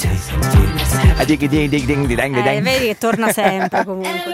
Vedi che torna sempre comunque.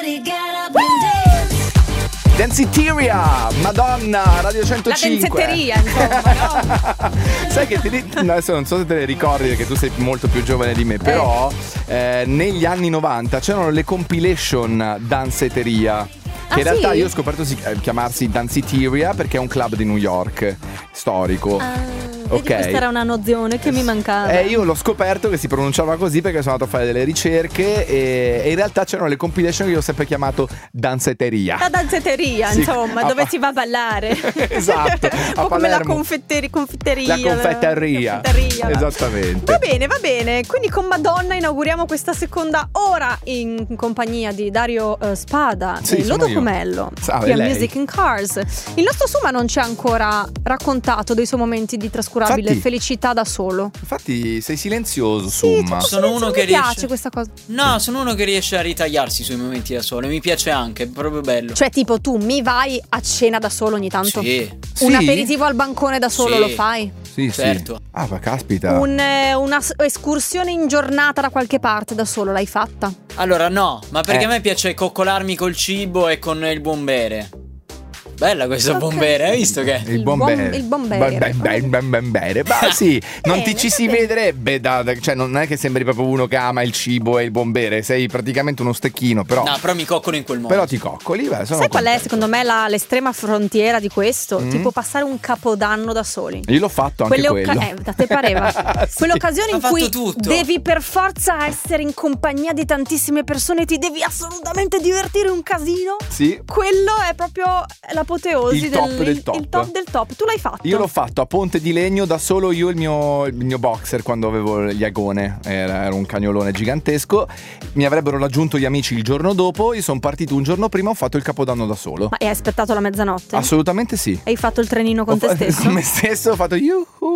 Danceteria, Madonna, Radio 105. La danzetteria, insomma, no? Sai che adesso non so se te le ricordi perché tu sei molto più giovane di me, però negli anni 90 c'erano le compilation danzeteria. Che in realtà io ho scoperto chiamarsi Danceteria perché è un club di New York storico. Vedi, questa era una nozione che mi mancava. Io l'ho scoperto che si pronunciava così perché sono andato a fare delle ricerche e in realtà c'erano le compilation che io ho sempre chiamato danzetteria. La danzetteria, sì, insomma, dove si va a ballare. Esatto. Un po' come la confetteria. La confetteria. Esattamente. Va bene. Quindi con Madonna inauguriamo questa seconda ora in compagnia di Dario Spada e Lodo Comello qui a Music in Cars. Il nostro Suma non ci ha ancora raccontato dei suoi momenti di trascurabile felicità da solo. Infatti sei silenzioso, Summa. Sono uno che mi piace questa cosa. No, sono uno che riesce a ritagliarsi sui momenti da solo. Mi piace anche, è proprio bello. Cioè tipo tu mi vai a cena da solo ogni tanto? Sì. Un aperitivo al bancone da solo lo fai? Sì, certo. Ah, ma caspita. Una escursione in giornata da qualche parte da solo l'hai fatta? Allora no, ma perché a me piace coccolarmi col cibo e con il buon bere. Bella questa bombere, hai visto che? Il bombere. Il bombere. Ma sì, non ti ci si vedrebbe cioè non è che sembri proprio uno che ama il cibo e il bombere, sei praticamente uno stecchino, però. No, però mi coccolo in quel modo. Però ti coccoli, sai qual è secondo me l'estrema frontiera di questo? Tipo passare un capodanno da soli. Io l'ho fatto anche quello. Da te pareva. Sì. Quell'occasione in cui tutto. devi per forza essere in compagnia di tantissime persone, ti devi assolutamente divertire un casino. Sì. Quello è proprio l'apoteosi il top del top. Il top del top. Tu l'hai fatto? Io l'ho fatto a Ponte di Legno da solo io e il mio boxer quando avevo l'Iagone. Era un cagnolone gigantesco. Mi avrebbero raggiunto gli amici il giorno dopo. Io sono partito un giorno prima, ho fatto il Capodanno da solo. Ma hai aspettato la mezzanotte? Assolutamente sì. Hai fatto il trenino con te stesso? Con me stesso ho fatto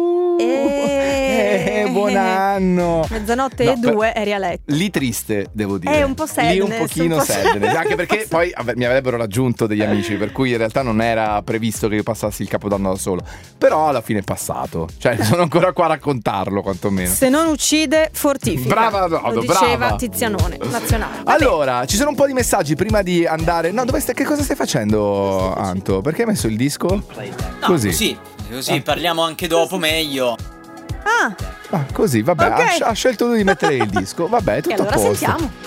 buon anno. Mezzanotte e 2 eri a letto. Lì triste, devo dire. È un po' sadness. Lì un pochino sadness. Anche perché poi mi avrebbero raggiunto degli amici, per cui in realtà non era previsto che io passassi il Capodanno da solo. Però alla fine è passato. Cioè sono ancora qua a raccontarlo quantomeno. Se non uccide fortifica. Brava Dodo, lo diceva brava. Tizianone nazionale. Allora, ci sono un po' di messaggi prima di andare. No, che cosa stai facendo, Anto? Perché hai messo il disco? No, così parliamo anche dopo meglio. Ah, così, vabbè, okay. Ha scelto lui di mettere il disco. Vabbè, tutto e allora a posto. Sentiamo.